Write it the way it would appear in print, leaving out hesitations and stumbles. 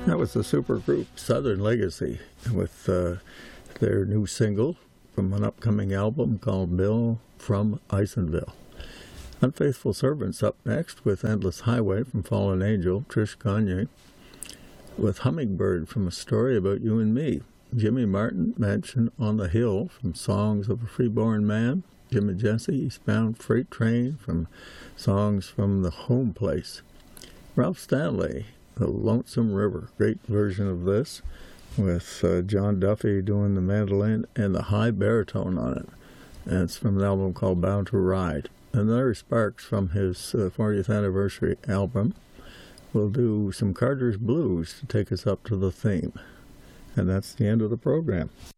That was the supergroup Southern Legacy with their new single from an upcoming album called Bill from Isonville. Unfaithful Servants up next with Endless Highway from Fallen Angel, Trish Gagne, with Hummingbird from A Story About You and Me, Jimmy Martin, Mansion on the Hill from Songs of a Freeborn Man, Jim and Jesse, Eastbound Freight Train from Songs from the Home Place, Ralph Stanley, The Lonesome River, great version of this, with John Duffy doing the mandolin and the high baritone on it. And it's from an album called Bound to Ride. And Larry Sparks, from his 40th anniversary album, will do some Carter's Blues to take us up to the theme. And that's the end of the program.